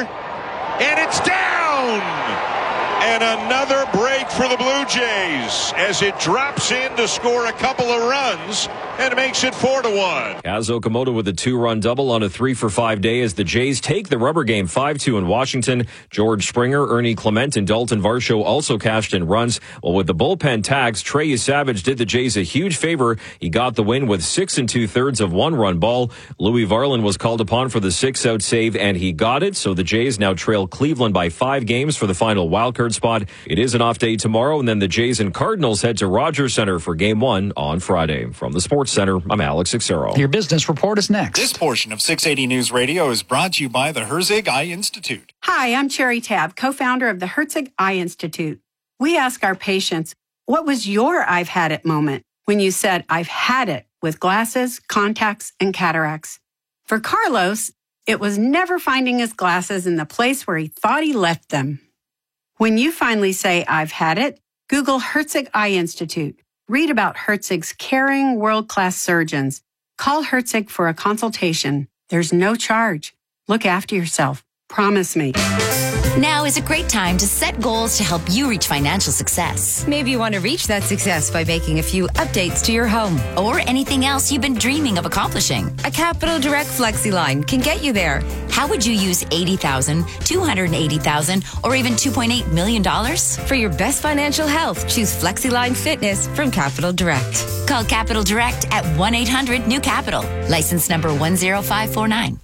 and it's down! And another break for the Blue Jays as it drops in to score a couple of runs and makes it 4-1. Kaz Okamoto with a 2-run double on a 3-for-5 day as the Jays take the rubber game 5-2 in Washington. George Springer, Ernie Clement, and Dalton Varsho also cashed in runs. While with the bullpen tags, Trey Savage did the Jays a huge favor. He got the win with 6 2/3 of 1-run ball. Louis Varland was called upon for the 6-out save, and he got it. So the Jays now trail Cleveland by 5 games for the final wildcard spot. It is an off day tomorrow, and then the Jays and Cardinals head to Rogers Center for Game 1 on Friday. From the Sports Center, I'm Alex Xero. Your business report is next. This portion of 680 News Radio is brought to you by the Herzig Eye Institute. Hi, I'm Cherry Tabb, co-founder of the Herzig Eye Institute. We ask our patients, what was your I've had it moment when you said, I've had it with glasses, contacts, and cataracts? For Carlos, it was never finding his glasses in the place where he thought he left them. When you finally say, I've had it, Google Herzig Eye Institute. Read about Herzig's caring, world-class surgeons. Call Herzig for a consultation. There's no charge. Look after yourself. Promise me. Now is a great time to set goals to help you reach financial success. Maybe you want to reach that success by making a few updates to your home. Or anything else you've been dreaming of accomplishing. A Capital Direct FlexiLine can get you there. How would you use $80,000, $280,000, or even $2.8 million? For your best financial health, choose FlexiLine Fitness from Capital Direct. Call Capital Direct at 1-800-NEW-CAPITAL. License number 10549.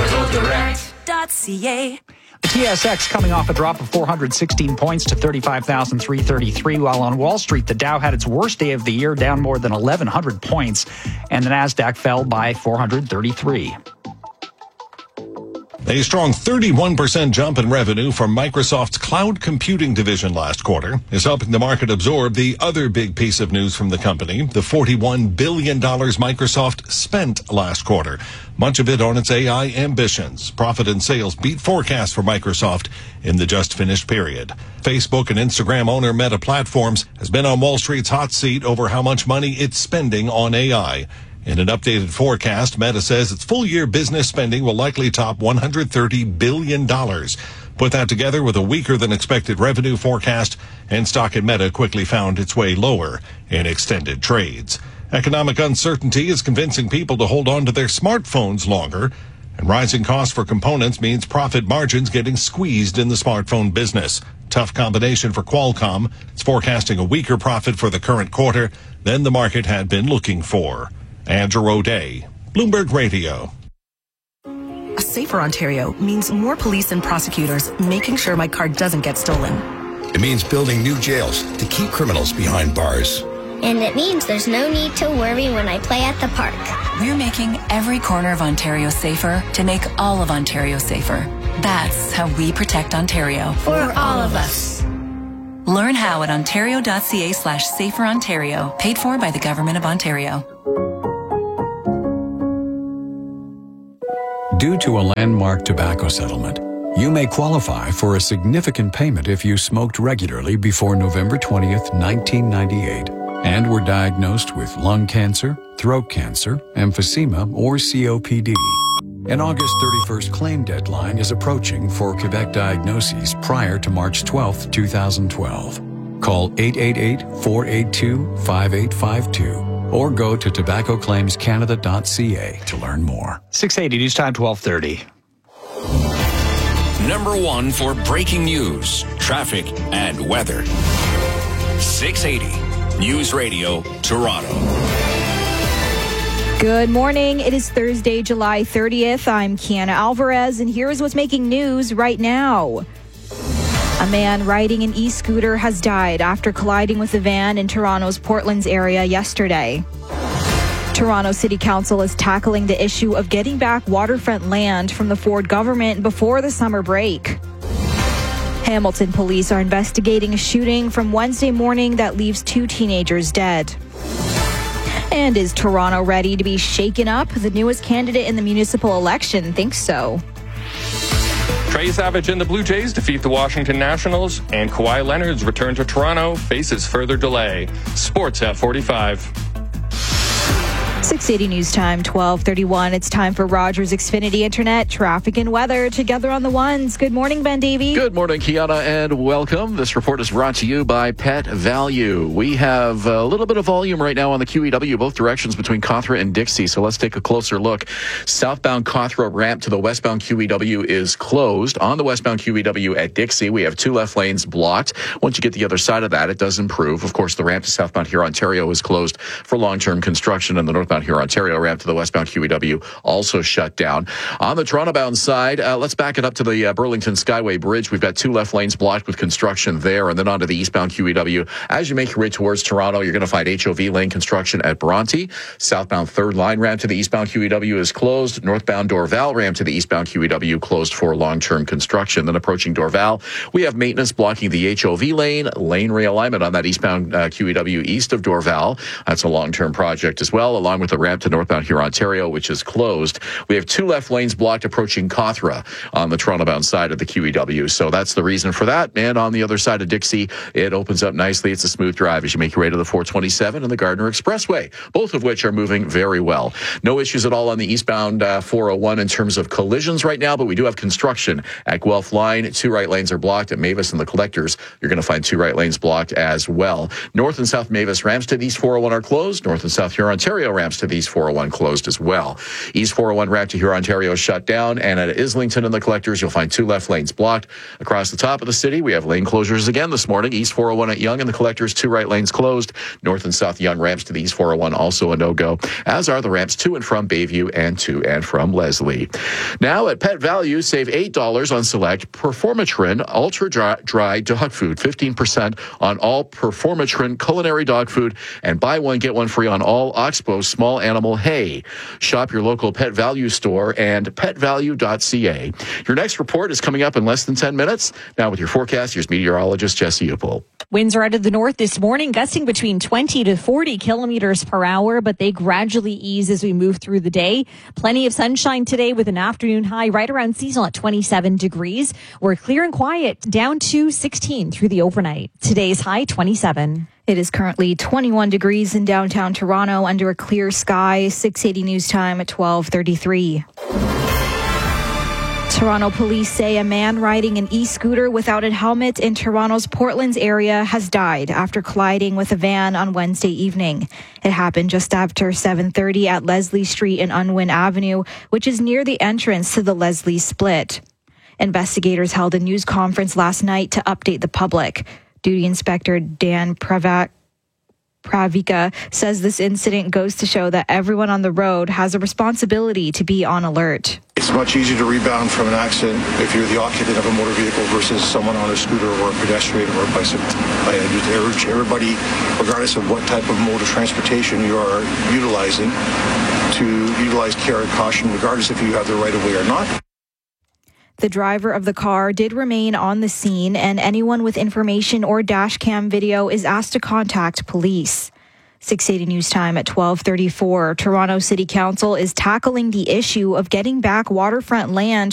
CapitalDirect.ca. The TSX coming off a drop of 416 points to 35,333, while on Wall Street, the Dow had its worst day of the year, down more than 1,100 points, and the Nasdaq fell by 433. A strong 31% jump in revenue from Microsoft's cloud computing division last quarter is helping the market absorb the other big piece of news from the company, the $41 billion Microsoft spent last quarter, much of it on its AI ambitions. Profit and sales beat forecasts for Microsoft in the just finished period. Facebook and Instagram owner Meta Platforms has been on Wall Street's hot seat over how much money it's spending on AI. In an updated forecast, Meta says its full-year business spending will likely top $130 billion. Put that together with a weaker-than-expected revenue forecast, and stock in Meta quickly found its way lower in extended trades. Economic uncertainty is convincing people to hold on to their smartphones longer, and rising costs for components means profit margins getting squeezed in the smartphone business. Tough combination for Qualcomm. It's forecasting a weaker profit for the current quarter than the market had been looking for. Andrew O'Day, Bloomberg Radio. A safer Ontario means more police and prosecutors making sure my car doesn't get stolen. It means building new jails to keep criminals behind bars. And it means there's no need to worry when I play at the park. We're making every corner of Ontario safer to make all of Ontario safer. That's how we protect Ontario. For all of us. Learn how at ontario.ca/saferontario, paid for by the Government of Ontario. Due to a landmark tobacco settlement, you may qualify for a significant payment if you smoked regularly before November 20th, 1998, and were diagnosed with lung cancer, throat cancer, emphysema, or COPD. An August 31st claim deadline is approaching for Quebec diagnoses prior to March 12th, 2012. Call 888-482-5852. Or go to tobaccoclaimscanada.ca to learn more. 680 News Time 1230. Number one for breaking news, traffic, and weather. 680 News Radio, Toronto. Good morning. It is Thursday, July 30th. I'm Kiana Alvarez, and here's what's making news right now. A man riding an e-scooter has died after colliding with a van in Toronto's Portlands area yesterday. Toronto City Council is tackling the issue of getting back waterfront land from the Ford government before the summer break. Hamilton police are investigating a shooting from Wednesday morning that leaves 2 teenagers dead. And is Toronto ready to be shaken up? The newest candidate in the municipal election thinks so. Trey Savage and the Blue Jays defeat the Washington Nationals, and Kawhi Leonard's return to Toronto faces further delay. Sports at 45. 680 News Time, 1231. It's time for Rogers Xfinity Internet, traffic and weather together on the ones. Good morning, Ben Davey. Good morning, Kiana, and welcome. This report is brought to you by Pet Value. We have a little bit of volume right now on the QEW, both directions between Cawthra and Dixie. So let's take a closer look. Southbound Cawthra ramp to the westbound QEW is closed. On the westbound QEW at Dixie, we have 2 left lanes blocked. Once you get the other side of that, it does improve. Of course, the ramp to southbound Huron, Ontario is closed for long-term construction, and the northbound Huron, Ontario ramp to the westbound QEW also shut down. On the Toronto-bound side, let's back it up to the Burlington Skyway Bridge. We've got 2 left lanes blocked with construction there, and then onto the eastbound QEW. As you make your way towards Toronto, you're going to find HOV lane construction at Bronte. Southbound third line ramp to the eastbound QEW is closed. Northbound Dorval ramp to the eastbound QEW closed for long-term construction. Then approaching Dorval, we have maintenance blocking the HOV lane realignment on that eastbound QEW east of Dorval. That's a long-term project as well, along with the ramp to northbound Huron, Ontario, which is closed. We have 2 left lanes blocked approaching Cawthra on the Toronto-bound side of the QEW. So that's the reason for that. And on the other side of Dixie, it opens up nicely. It's a smooth drive as you make your way to the 427 and the Gardner Expressway, both of which are moving very well. No issues at all on the eastbound 401 in terms of collisions right now, but we do have construction at Guelph Line. 2 right lanes are blocked at Mavis and the Collectors. You're going to find 2 right lanes blocked as well. North and South Mavis ramps to the East 401 are closed. North and South Huron, Ontario ramps to the East 401 closed as well. East 401 ramp to Huron, Ontario shut down, and at Islington and the Collectors, you'll find 2 left lanes blocked. Across the top of the city, we have lane closures again this morning. East 401 at Yonge and the Collectors, 2 right lanes closed. North and South Yonge ramps to the East 401 also a no-go, as are the ramps to and from Bayview and to and from Leslie. Now at Pet Value, save $8 on select Performatrin Ultra Dry Dog Food, 15% on all Performatrin culinary dog food, and buy one, get one free on all Oxbow small small animal hay. Shop your local Pet Value store and petvalue.ca. Your next report is coming up in less than 10 minutes. Now with your forecast, here's meteorologist Jesse Upel. Winds are out of the north this morning, gusting between 20 to 40 kilometers per hour, but they gradually ease as we move through the day. Plenty of sunshine today with an afternoon high right around seasonal at 27 degrees. We're clear and quiet down to 16 through the overnight. Today's high 27. It is currently 21 degrees in downtown Toronto under a clear sky. 680 news time at 12:33. Toronto police say a man riding an e-scooter without a helmet in Toronto's Portlands area has died after colliding with a van on Wednesday evening. It happened just after 7:30 at Leslie Street and Unwin Avenue, which is near the entrance to the Leslie Split. Investigators held a news conference last night to update the public. Duty Inspector Dan Pravika says this incident goes to show that everyone on the road has a responsibility to be on alert. It's much easier to rebound from an accident if you're the occupant of a motor vehicle versus someone on a scooter or a pedestrian or a bicycle. I urge everybody, regardless of what type of mode of transportation you are utilizing, to utilize care and caution regardless if you have the right of way or not. The driver of the car did remain on the scene, and anyone with information or dash cam video is asked to contact police. 680 news time at 12:34. Toronto City Council is tackling the issue of getting back waterfront land